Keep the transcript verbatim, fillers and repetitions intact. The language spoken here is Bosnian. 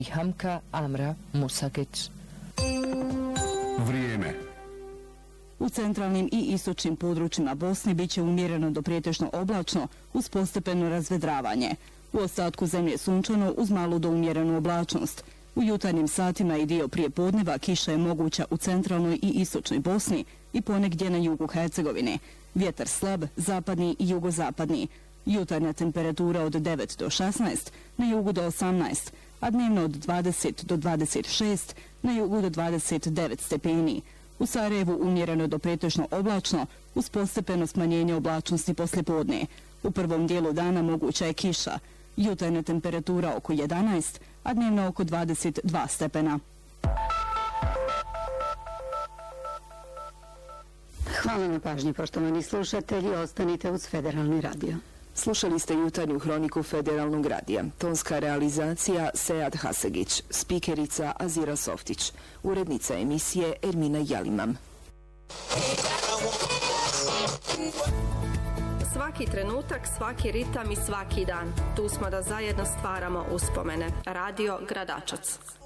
Hamka Amra Musakić. Vrijeme. U centralnim i istočnim područjima Bosne bit će umjereno do prijetežno oblačno uz postepeno razvedravanje. U ostatku zemlje sunčano uz malu do umjerenu oblačnost. U jutarnjim satima i dio prije podneva kiša je moguća u centralnoj i istočnoj Bosni i ponegdje na jugu Hercegovine. Vjetar slab, zapadni i jugozapadni. Jutarnja temperatura od devet do šesnaest, na jugu do osamnaest, a dnevno od dvadeset do dvadeset šest, na jugu do dvadeset devet stepeni. U Sarajevu umjereno do pretežno oblačno uz postepeno smanjenje oblačnosti poslijepodne. U prvom dijelu dana moguća je kiša. Jutarnja temperatura oko jedanaest, a dnevno oko dvadeset dva stepena. Hvala na pažnji, poštovani slušatelji. Ostanite uz Federalni radio. Slušali ste jutarnju hroniku Federalnog radija. Tonska realizacija Sead Hasegić, spikerica Azira Softić, urednica emisije Ermina Jalimam. Svaki trenutak, svaki ritam i svaki dan. Tu smo da zajedno stvaramo uspomene. Radio Gradačac.